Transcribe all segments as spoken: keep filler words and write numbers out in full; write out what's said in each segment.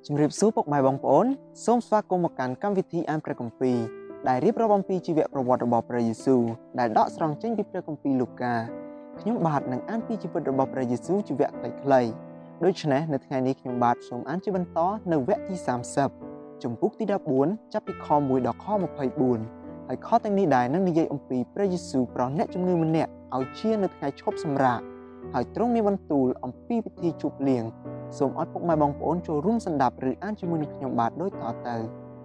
ជំរាបសួរពុកម៉ែបងប្អូនសូមស្វាគមន៍មកកាន់កម្មវិធីអានព្រះគម្ពីរដែលរៀបរាប់អំពីជីវប្រវត្តិរបស់ព្រះយេស៊ូវដែលដកស្រង់ចេញពីព្រះគម្ពីរលូកាខ្ញុំបាទនឹងអានពីជីវិតរបស់ព្រះយេស៊ូវជាវគ្គខ្លីៗដូច្នេះនៅថ្ងៃនេះខ្ញុំបាទសូមអានជាបន្តនៅវគ្គទីសាមសិបជំពូកទីដប់បួនចាប់ពីខមួយដល់ខម្ភៃបួនហើយខទាំងនេះដែរនឹងនិយាយអំពីព្រះយេស៊ូវប្រោសអ្នកជំងឺម្នាក់ឲ្យជានៅថ្ងៃឈប់សម្រាកហើយទ្រង់មានបន្ទូលអំពីពិធីជប់លៀងសូមឲ្យពុកម៉ែបងប្អូនចូលរួមស្ដាប់ឬអានជាមួយនឹងខ្ញុំបាទដូចតទៅ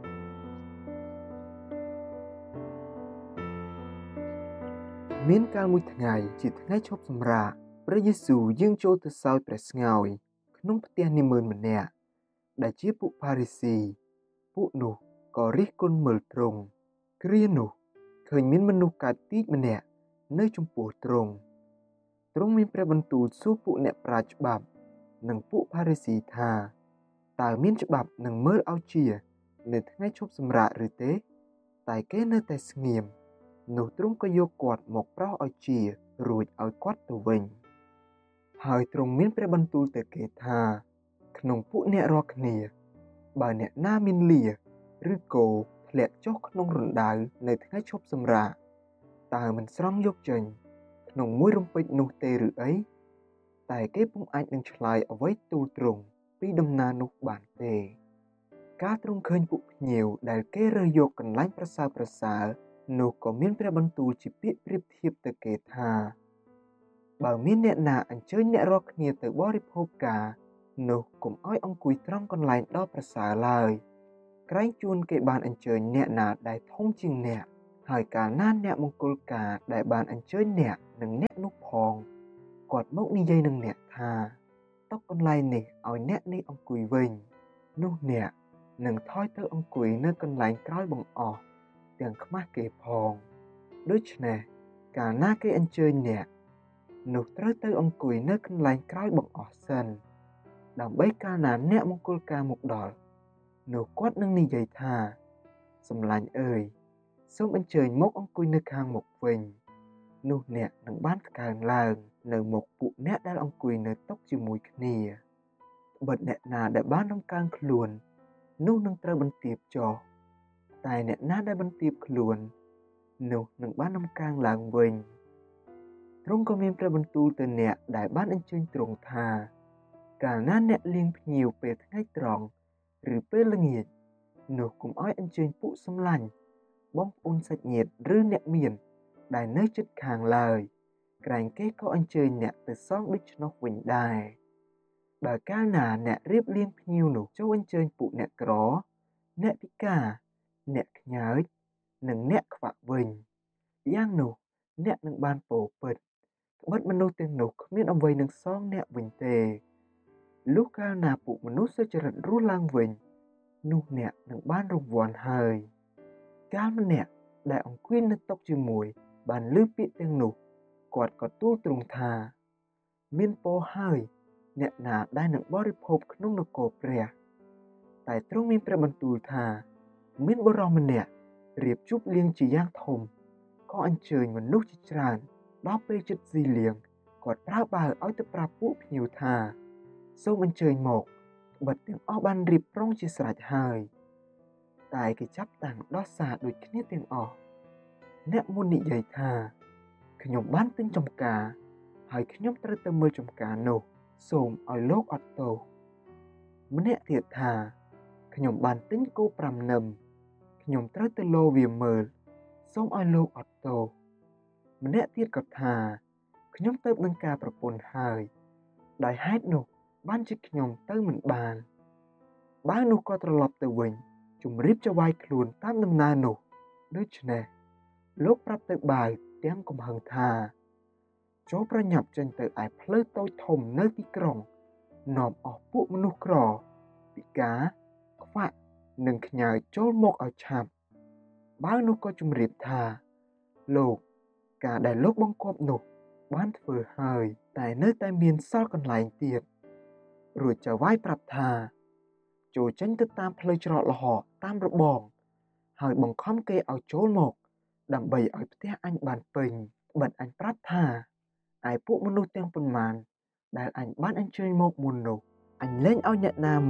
មានកាលមួយថ្ងៃជាថ្ងៃឈប់សម្រាកព្រះយេស៊ូវយាងចូលទៅសោយព្រះស្ងោយក្នុងផ្ទះនាម៉ឺនម្នាក់ដែលជាពួកផារីស៊ីពួកនោះក៏រិះគន់មើលទ្រង់គ្រានោះឃើញមានមនុស្សកើតទីចម្នាក់នៅចំពោះទ្រង់ទ្រង់មានព្រះបន្ទូលសួរពួកអ្នកប្រាជ្ញច្បាប់និងពួកផារីស៊ីថាតើមានច្បាប់នឹងមើលឲ្យជានៅថ្ងៃឈប់សម្រាកឬទេតែគេនៅតែស្ងៀមនោះទ្រង់ក៏យកគាត់មកប្រោសឲ្យជារួចឲ្យគាត់ទៅវិញហើយទ្រង់មានព្រះបន្ទូលទៅគេថាក្នុងពួកអ្នករាល់គ្នាបើអ្នកណាមានលាឬគោធ្លាក់ចុះក្នុងរណ្ដៅនៅថ្ងៃឈប់សម្រាកតើមិនស្រង់យកចេញក្នុងមួយរំពេចនោះទេឬអីតែគេពុំអាចនឹងឆ្លើយអ្វីទូលទ្រង់ពីដំណើរនោះបានទេការទ្រង់ឃើញពួកភ្ញៀវដែលគេរើសយកកន្លែងប្រសើរប្រសើរនោះក៏មានព្រះបន្ទូលជាពាក្យប្រៀបធៀបទៅគេថាបើមានអ្នកណាអញ្ជើញអ្នករាល់គ្នាទៅបរិភោគការនោះកុំឲ្យអង្គុយត្រង់កន្លែងដ៏ប្រសើរឡើយក្រែងជួនគេបានអញ្ជើញអ្នកណាដែលធំជាងអ្នកហើយកាលណាអ្នកមង្គលការដែលបានអញ្ជើញអ្នកនិងអ្នកនោះផងគាត់មកនិយាយនឹងអ្នកថាតុកន្លែងនេះឲ្យអ្នកនេះអង្គុយវិញនោះអ្នកនឹងថយទៅអង្គុយនៅកន្លែងក្រោយបង្អស់ទាំងខ្មាស់គេផងដូច្នេះកាលណាគេអញ្ជើញអ្នកនោះត្រូវទៅអង្គុយនៅកន្លែងក្រោយបង្អស់សិនដើម្បីកាលណាអ្នកមង្គលការមកដល់នោះគាត់នឹងនិយាយថាសម្លាញ់អើយសូមអញ្ជើញមកអង្គុយនៅខាងមុខវិញនោះអ្នកនឹងបានថ្កើងឡើងនៅមុខពួកអ្នកដែលអង្គុយនៅតុជាមួយគ្នាបិទអ្នកណាដែលបានរំកើងខ្លួននោះនឹងត្រូវបន្ទាបចុះតែអ្នកណាដែលបន្ទាបខ្លួននោះនឹងបានរំកើងឡើងវិញទ្រង់ក៏មានព្រះបន្ទូលទៅអ្នកដែលបានអញ្ជើញទ្រង់ថាកាលណាអ្នកលៀងភ្ញៀវពេលថ្ងៃត្រង់ឬពេលល្ងាចនោះកុំឲ្យអញ្ជើញពួកសម្លាញ់បងប្អូនសាច់ញាតិឬអ្នកមានដែលនៅជិតខាងឡើយក្រែងគេក៏អញ្ជើញអ្នកទៅសងដូច្នោះវិញដែរបើកាលណាអ្នករៀបលៀងភ្ញៀវនោះចូលអញ្ជើញពួកអ្នកក្រអ្នកពិការអ្នកខ្ញើចនិងអ្នកខ្វាក់វិញយ៉ាងនោះអ្នកនឹងបានពរពិតត្បិតមនុស្សទាំងនោះគ្មានអ្វីនឹងសងអ្នកវិញទេលុះកាលណាពួកមនុស្សសុចរិតរស់ឡើងវិញនោះអ្នកនឹងបានរង្វាន់ហើយកាលម្នាក់ដែលអង្គុយនៅតុជាមួយបានឮពាក្យទាំងនោះគាត់ក៏ទូលទ្រង់ថាមានពរហើយអ្នកណាដែលនឹងបរិភោគក្នុងនគរព្រះតែទ្រង់មានព្រះបន្ទូលថាមានបុរសម្នាក់រៀបជប់លៀងជាយ៉ាងធំក៏អញ្ជើញមនុស្សជាច្រើនដល់ពេលជិតស៊ីលៀងគាត់ប្រើបាវឲ្យទៅប្រាប់ពួកភ្ញៀវថាសូមអញ្ជើញមកត្បិតទាំងអស់បានរៀបប្រងជាស្រេចហើយតែគេចាប់តាំងដោះសារដូចគ្នាទាំងអស់អ្នកមុននិយាយថាខ្ញុំបានទិញចំការហើយខ្ញុំត្រូវទៅមើលចំការនោះសូមឲ្យលោកអត់ទោសម្នាក់ទៀតថាខ្ញុំបានទិញគោប្រាំនឹមខ្ញុំត្រូវទៅលោវាមើលសូមឲ្យលោកអត់ទោសម្នាក់ទៀតក៏ថាខ្ញុំទៅនឹងការប្រពន្ធហើយដោយហេតុនោះបានជាខ្ញុំទៅមិនបានបាវនោះក៏ត្រឡប់ទៅវិញជម្រាបចវាយខ្លួនតាមដំណើរនោះដូច្នេះលោកប្រាប់ទៅបាវទាំងកំហឹងថាចូលប្រញាប់ចេញទៅឯផ្លូវតូចធំនៅទីក្រុងនាំអស់ពួកមនុស្សក្រពិការខ្វាក់និងខ្ញើចចូលមកឲ្យឆាប់បាវនោះក៏ជម្រាបថាលោកការដែលលោកបង្គាប់នោះបានធ្វើហើយតែនៅតែមានសល់កន្លែងទៀតរួចចៅហ្វាយប្រាប់ថាចូលចេញទៅតាមផ្លូវច្រកល្ហកតាមរបងហើយបង្ខំគេឲ្យចូលមកដើម្បីឲ្យផ្ទះអញបានពេញបិទអញប្រាប់ថាឯពួកមនុស្សទាំងប៉ុន្មានដែលអញបានអញ្ជើញមកមុននោះអញលែងឲ្យអ្នកណាមួយ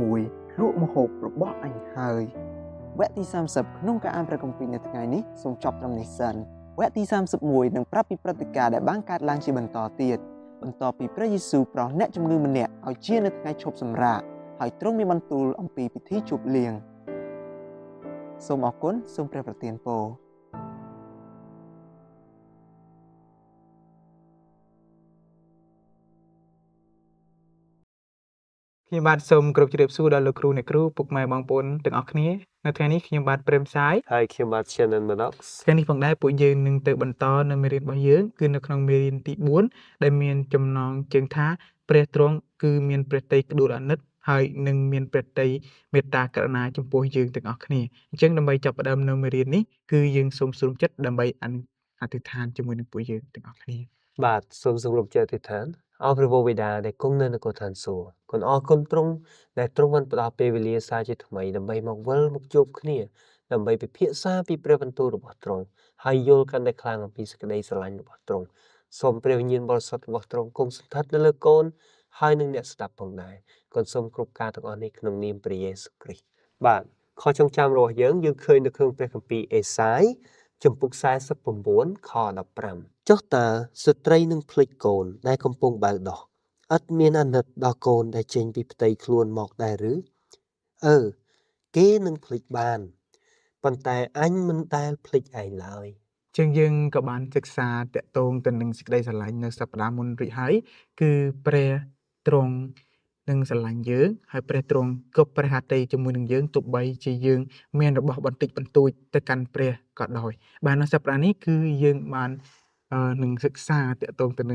លក់ម្ហូបរបស់អញហើយវគ្គទីសាមសិបក្នុងការអានព្រះគម្ពីរនៅថ្ងៃនេះសូមចប់ត្រឹមនេះសិនវគ្គទីសាមសិបមួយនឹងប្រាប់ពីព្រឹត្តិការណ៍ដែលបានកើតឡើងជាបន្តទៀតបន្ទាប់ពីព្រះយេស៊ូវប្រោសអ្នកជំងឺម្នាក់ឲ្យជានៅថ្ងៃឈប់សម្រាកហើយទ្រង់មានបន្ទូលអំពីពិធីជប់លៀងសូមអរគុណសូមព្រះប្រទានពរខ្ញុំបាទសូមគោរពជម្រាបសួរដល់លោកគ្រូអ្នកគ្រូពុកម៉ែបងប្អូនទាំងអស់គ្នានៅថ្ងៃនេះខ្ញុំបាទព្រែមសាយហើយខ្ញុំបាទ Shannon Manox ថ្ងៃនេះផងដែរពួកយើងនឹងទៅបន្តនៅមេរៀនរបស់យើងគឺនៅក្នុងមេរៀនទីបួនដែលមានចំណងជើងថាព្រះទ្រង់គឺមានព្រះតីក្ដួលអាណិតហើយនឹងមានព្រះតីមេត្តាករុណាចំពោះយើងទាំងអស់គ្នាអញ្ចឹងដើម្បីចាប់ផ្ដើមនៅមេរៀននេះគឺយើងសូមស្រុំចិត្តដើម្បីអធិដ្ឋានជាមួយនឹងពួកយើងទាំងអស់គ្នាបាទសូមសម្រុំចិត្តអធិដ្ឋានអរព្រះវេដាដែលគង់នៅនគរឋានសួគ៌គុណអរគុណទ្រង់ដែលទ្រង់បានផ្ដល់ពេលវេលាសារជាថ្មីដើម្បីមកវិលមកជួបគ្នាដើម្បីពិភាក្សាពីព្រះបន្ទូលរបស់ទ្រង់ហើយយល់កាន់តែខ្លាំងអំពីសេចក្តីស្រឡាញ់របស់ទ្រង់សូមព្រះវិញ្ញាណបរិសុទ្ធរបស់ទ្រង់គង់ស្ថិតនៅលើកូនហើយនឹងអ្នកស្ដាប់ផងដែរគុណសូមគ្រប់ការទាំងអស់នេះក្នុងនាមព្រះយេស៊ូវគ្រីស្ទបាទខចងចាំរបស់យើងយើងឃើញនៅក្នុងព្រះគម្ពីរអេសាយជំពូកសែសិប៩ខដប់ប្រាំចុះតើស្ត្រីនឹងភ្លេចកូនដែលកំពុងបើដោះឥតមានអាណិតដល់កូនដែលចេញពីផ្ទៃខ្លួនមកដែរឬអឺគេនឹងភ្លេចបានប៉ុន្តែអញមិនដែលភ្លេចឯងឡើយជាងយើងក៏បានសិក្សាតកតងទៅនឹងសេចក្តីស្រឡាញ់នៅសប្តាហ៍មុនរួចហើយគឺព្រះទ្រង់នឹងស្រឡាញ់យើងហើយព្រះទ្រង់គប់ព្រះហត្ថីជាមួយនឹងយើងទោះបីជាយើងមានរបស់បន្តិចបន្តួចទៅកាន់ព្រះក៏ដោយបាទនៅសប្តាហ៍នេះគឺយើងបាននឹងសិក្សាតកតងទៅ